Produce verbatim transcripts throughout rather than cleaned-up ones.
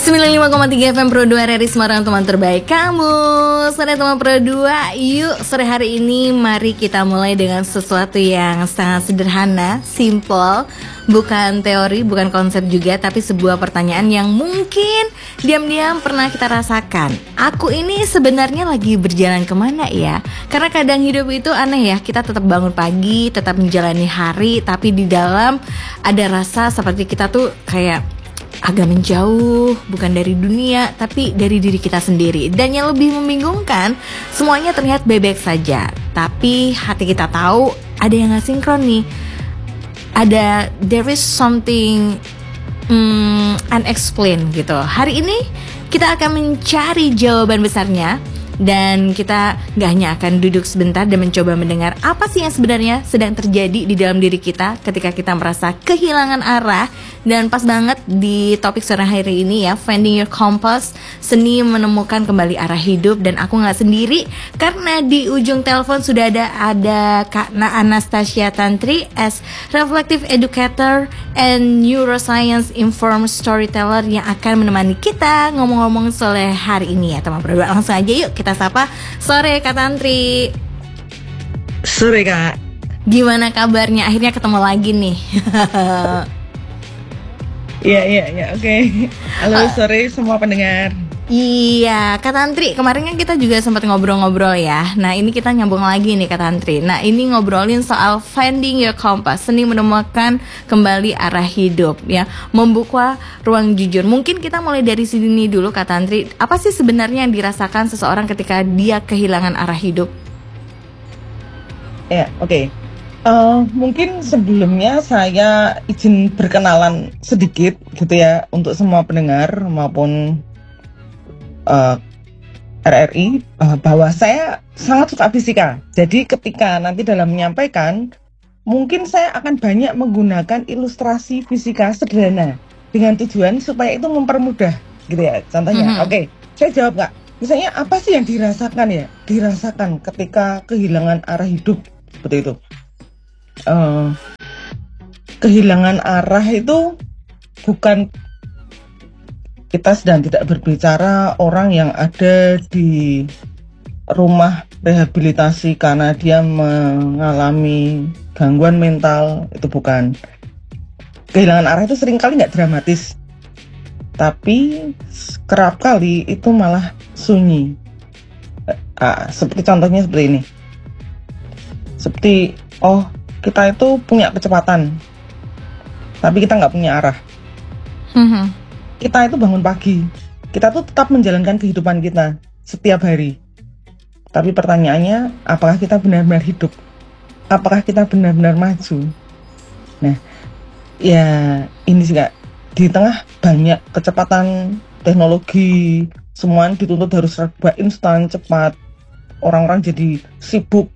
sembilan puluh lima koma tiga F M Pro dua R R I Semarang, teman terbaik kamu. Sore teman Pro dua, yuk sore hari ini mari kita mulai dengan sesuatu yang sangat sederhana, simple. Bukan teori, bukan konsep juga, tapi sebuah pertanyaan yang mungkin diam-diam pernah kita rasakan. Aku ini sebenarnya lagi berjalan kemana ya? Karena kadang hidup itu aneh ya. Kita tetap bangun pagi, tetap menjalani hari, tapi di dalam ada rasa seperti kita tuh kayak agak menjauh, bukan dari dunia, tapi dari diri kita sendiri. Dan yang lebih membingungkan, semuanya terlihat baik-baik saja, tapi hati kita tahu ada yang gak sinkron nih. Ada, there is something um, unexplained gitu. Hari ini kita akan mencari jawaban besarnya. Dan kita gak hanya akan duduk sebentar dan mencoba mendengar apa sih yang sebenarnya sedang terjadi di dalam diri kita ketika kita merasa kehilangan arah. Dan pas banget di topik sore hari ini ya, Finding Your Compass, seni menemukan kembali arah hidup. Dan aku gak sendiri, karena di ujung telepon sudah ada ada Kak Anastasia Tantri as Reflective Educator and Neuroscience Informed Storyteller yang akan menemani kita ngomong-ngomong sore hari ini ya teman berdua. Langsung aja yuk kita sapa. Sore Kak Tantri. Sore Kak. Gimana kabarnya? Akhirnya ketemu lagi nih. Iya iya iya oke okay. Halo uh, sore semua pendengar. Iya Kak Tantri, kemarin kan kita juga sempat ngobrol-ngobrol ya. Nah ini kita nyambung lagi nih Kak Tantri. Nah ini ngobrolin soal Finding Your Compass, seni menemukan kembali arah hidup ya, membuka ruang jujur. Mungkin kita mulai dari sini dulu Kak Tantri. Apa sih sebenarnya yang dirasakan seseorang ketika dia kehilangan arah hidup? Ya oke okay. Uh, mungkin sebelumnya saya izin berkenalan sedikit gitu ya untuk semua pendengar maupun uh, R R I uh, bahwa saya sangat suka fisika. Jadi ketika nanti dalam menyampaikan, mungkin saya akan banyak menggunakan ilustrasi fisika sederhana dengan tujuan supaya itu mempermudah gitu ya. Contohnya, mm-hmm. oke, okay, saya jawab Kak. Misalnya apa sih yang dirasakan ya? Dirasakan ketika kehilangan arah hidup seperti itu. Uh, kehilangan arah itu bukan kita sedang tidak berbicara orang yang ada di rumah rehabilitasi karena dia mengalami gangguan mental, itu bukan. Kehilangan arah itu seringkali nggak dramatis, tapi kerap kali itu malah sunyi. Uh, seperti contohnya seperti ini, seperti oh kita itu punya kecepatan, tapi kita nggak punya arah. Mm-hmm. Kita itu bangun pagi, kita tuh tetap menjalankan kehidupan kita setiap hari. Tapi pertanyaannya, apakah kita benar-benar hidup? Apakah kita benar-benar maju? Nah, ya ini sih Kak, di tengah banyak kecepatan teknologi, semua dituntut harus serba instan, cepat. Orang-orang jadi sibuk.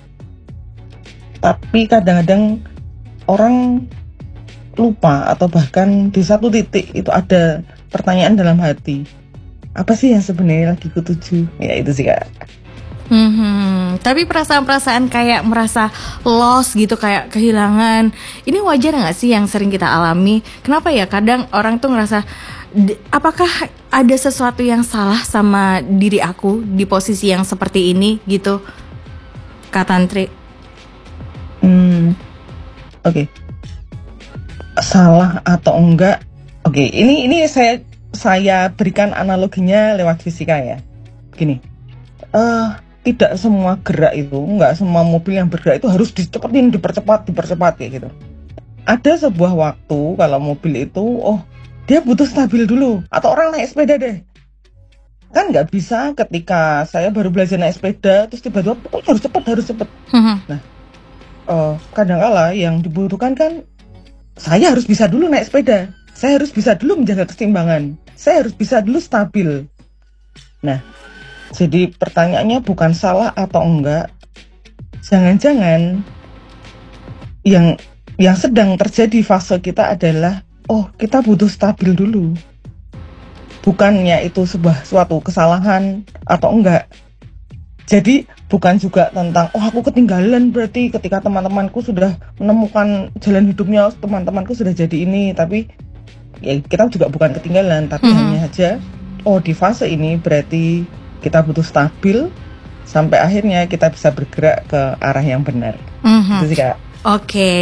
Tapi kadang-kadang orang lupa atau bahkan di satu titik itu ada pertanyaan dalam hati. Apa sih yang sebenarnya lagi kutuju? Ya itu sih Kak. Hmm, tapi perasaan-perasaan kayak merasa lost gitu, kayak kehilangan, ini wajar gak sih yang sering kita alami? Kenapa ya kadang orang tuh ngerasa, apakah ada sesuatu yang salah sama diri aku di posisi yang seperti ini gitu, Kak Tantri? Hmm, oke. Okay. Salah atau enggak? Oke, okay. ini ini saya saya berikan analoginya lewat fisika ya. Gini, uh, tidak semua gerak itu, enggak semua mobil yang bergerak itu harus dicepetin, dipercepat, dipercepat kayak gitu. Ada sebuah waktu kalau mobil itu, oh dia butuh stabil dulu, atau orang naik sepeda deh. Kan nggak bisa ketika saya baru belajar naik sepeda, terus tiba-tiba pokoknya harus cepat, harus cepat. Nah. Uh, kadang-kala yang dibutuhkan kan saya harus bisa dulu naik sepeda, saya harus bisa dulu menjaga keseimbangan, saya harus bisa dulu stabil. Nah, jadi pertanyaannya bukan salah atau enggak, jangan-jangan yang yang sedang terjadi fase kita adalah oh kita butuh stabil dulu. Bukannya itu sebuah suatu kesalahan atau enggak. Jadi bukan juga tentang oh aku ketinggalan berarti ketika teman-temanku sudah menemukan jalan hidupnya, teman-temanku sudah jadi ini. Tapi ya kita juga bukan ketinggalan, tapi Mhm. hanya saja oh di fase ini berarti kita butuh stabil sampai akhirnya kita bisa bergerak ke arah yang benar. Mhm. Itu sih Kak. Oke,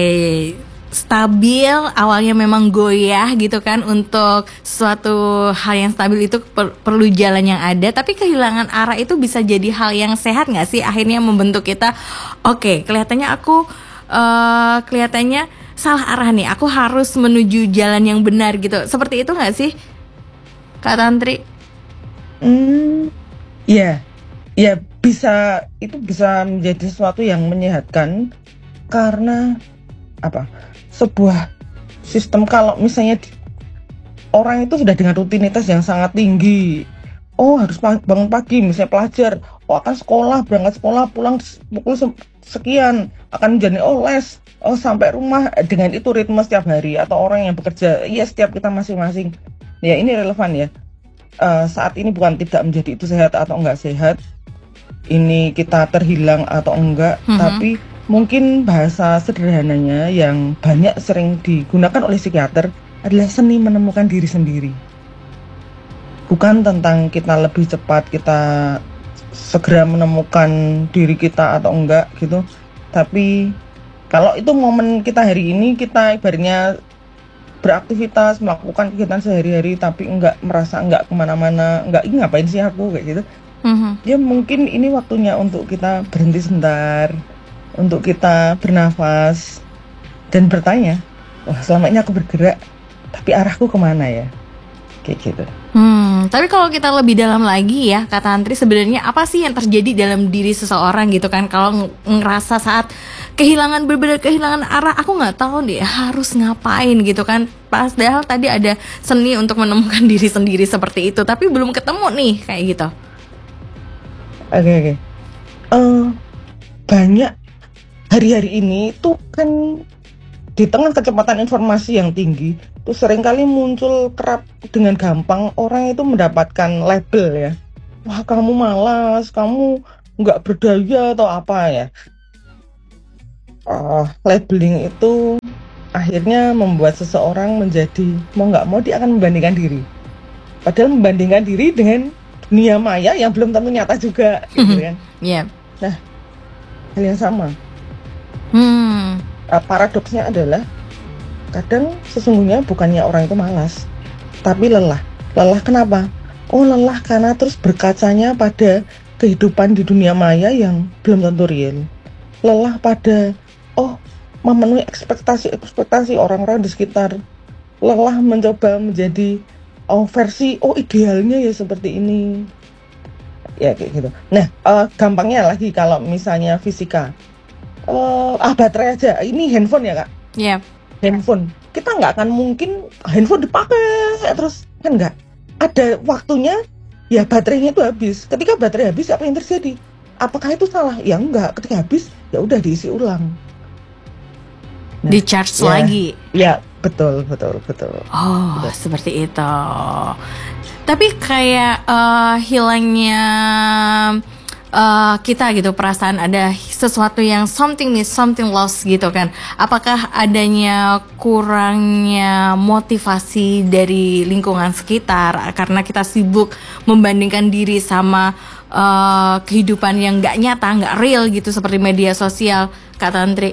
stabil awalnya memang goyah gitu kan, untuk suatu hal yang stabil itu per- perlu jalan yang ada, tapi kehilangan arah itu bisa jadi hal yang sehat nggak sih, akhirnya membentuk kita, oke kelihatannya aku eh, kelihatannya salah arah nih, aku harus menuju jalan yang benar gitu, seperti itu nggak sih Kak Tantri? Hmm, ya, ya bisa, itu bisa menjadi sesuatu yang menyehatkan karena apa? Sebuah sistem kalau misalnya di- orang itu sudah dengan rutinitas yang sangat tinggi. Oh, harus pa- bangun pagi, misalnya pelajar, oh akan sekolah, berangkat sekolah, pulang s- pukul se- sekian, akan menjalani oh les, oh sampai rumah eh, dengan itu ritme setiap hari, atau orang yang bekerja, iya setiap kita masing-masing. Ya ini relevan ya. Eh, saat ini bukan tidak menjadi itu sehat atau enggak sehat, ini kita terhilang atau enggak, Mhm. tapi mungkin bahasa sederhananya yang banyak sering digunakan oleh psikiater adalah seni menemukan diri sendiri. Bukan tentang kita lebih cepat, kita segera menemukan diri kita atau enggak gitu, tapi kalau itu momen kita hari ini, kita ibaratnya beraktivitas, melakukan kegiatan sehari-hari tapi enggak merasa enggak kemana-mana, enggak ini ngapain sih aku kayak gitu. Mhm. Ya mungkin ini waktunya untuk kita berhenti sebentar, untuk kita bernafas dan bertanya, wah selama ini aku bergerak, tapi arahku kemana ya? Kayak gitu. Hmm, tapi kalau kita lebih dalam lagi ya, Kak Tantri, sebenarnya apa sih yang terjadi dalam diri seseorang gitu kan, kalau ng- ngerasa saat kehilangan benar-benar kehilangan arah, aku nggak tahu deh harus ngapain gitu kan. Padahal tadi ada seni untuk menemukan diri sendiri seperti itu, tapi belum ketemu nih kayak gitu. Oke oke. Eh, banyak hari-hari ini tuh kan di tengah kecepatan informasi yang tinggi, tuh seringkali muncul kerap dengan gampang orang itu mendapatkan label ya. Wah kamu malas, kamu nggak berdaya atau apa ya. Uh, labeling itu akhirnya membuat seseorang menjadi mau nggak mau dia akan membandingkan diri. Padahal membandingkan diri dengan dunia maya yang belum tentu nyata juga, gitu kan. Iya. Nah, hal yang sama. Hmm. Uh, paradoksnya adalah kadang sesungguhnya bukannya orang itu malas, tapi lelah. Lelah kenapa? Oh lelah karena terus berkacanya pada kehidupan di dunia maya yang belum tentu real. Lelah pada oh memenuhi ekspektasi-ekspektasi orang-orang di sekitar. Lelah mencoba menjadi oh versi oh idealnya ya seperti ini. Ya kayak gitu. Nah, uh, gampangnya lagi kalau misalnya fisika. Uh, ah baterai aja. Ini handphone ya, Kak? Iya. Handphone. Kita nggak akan mungkin handphone dipakai terus, kan nggak. Ada waktunya ya baterainya itu habis. Ketika baterai habis apa yang terjadi? Apakah itu salah? Ya enggak. Ketika habis ya udah diisi ulang. Nah, Di charge ya, lagi. Ya, betul, betul, betul. Oh, Betul. seperti itu. Tapi kayak eh, hilangnya eh, kita gitu, perasaan ada sesuatu yang something miss, something lost gitu kan. Apakah adanya kurangnya motivasi dari lingkungan sekitar karena kita sibuk membandingkan diri sama eh, kehidupan yang nggak nyata, nggak real gitu, seperti media sosial, Kak Tantri?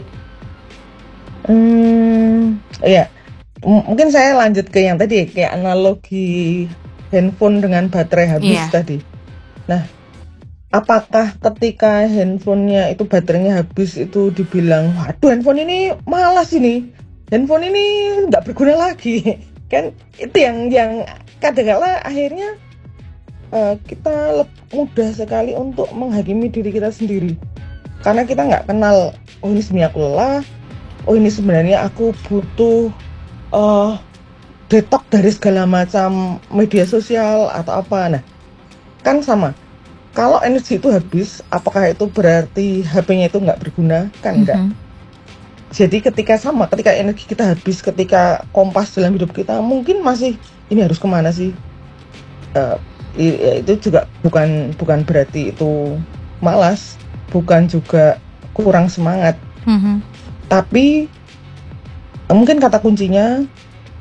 Hmm, ya. M- mungkin saya lanjut ke yang tadi kayak analogi handphone dengan baterai habis Iya. tadi. Nah, apakah ketika handphonenya itu baterainya habis itu dibilang, waduh handphone ini malas ini, handphone ini nggak berguna lagi, kan itu yang yang kadang-kala akhirnya uh, kita lep- mudah sekali untuk menghakimi diri kita sendiri karena kita nggak kenal. Oh ini sebenarnya aku lelah. Oh ini sebenarnya aku butuh uh, detox dari segala macam media sosial atau apa. Nah, kan sama. Kalau energi itu habis, apakah itu berarti H P-nya itu nggak berguna? Kan enggak. Mhm. Jadi ketika sama, ketika energi kita habis, ketika kompas dalam hidup kita, mungkin masih ini harus kemana sih? Uh, i- itu juga bukan bukan berarti itu malas, bukan juga kurang semangat. Mhm. Tapi mungkin kata kuncinya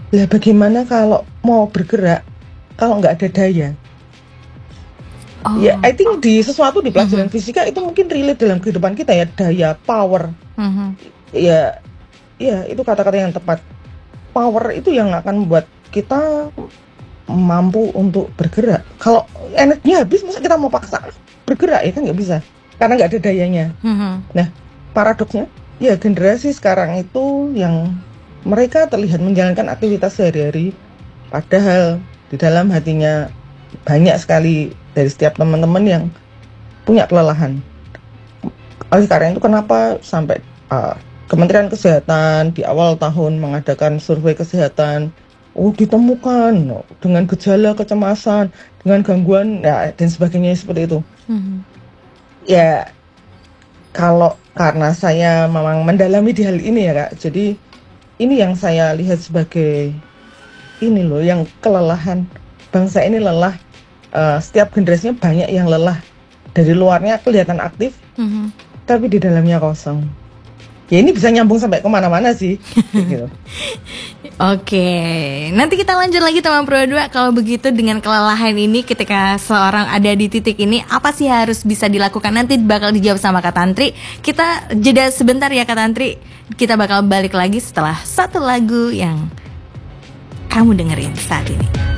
Lah bagaimana kalau mau bergerak kalau nggak ada daya? Oh. Ya, I think di sesuatu di pelajaran Mhm. fisika itu mungkin relate dalam kehidupan kita ya, daya, power. Mhm. Ya, ya itu kata-kata yang tepat. Power itu yang akan membuat kita mampu untuk bergerak. Kalau energinya habis, masa kita mau paksa bergerak ya kan nggak bisa, karena nggak ada dayanya. Mhm. Nah, paradoksnya, ya generasi sekarang itu yang mereka terlihat menjalankan aktivitas sehari-hari, padahal di dalam hatinya banyak sekali dari setiap teman-teman yang punya kelelahan. Oleh karena itu kenapa sampai uh, Kementerian Kesehatan di awal tahun mengadakan survei kesehatan, oh ditemukan oh, dengan gejala kecemasan, dengan gangguan ya, dan sebagainya seperti itu. Mhm. Ya kalau karena saya memang mendalami di hal ini ya Kak, jadi ini yang saya lihat sebagai ini loh, yang kelelahan bangsa ini lelah. Uh, setiap generasinya banyak yang lelah, dari luarnya kelihatan aktif, Mhm. tapi di dalamnya kosong. Ya ini bisa nyambung sampai kemana-mana sih gitu. Oke, nanti kita lanjut lagi teman Pro dua. Kalau begitu dengan kelelahan ini ketika seorang ada di titik ini, apa sih harus bisa dilakukan? Nanti bakal dijawab sama Kak Tantri. Kita jeda sebentar ya Kak Tantri. Kita bakal balik lagi setelah satu lagu yang kamu dengerin saat ini.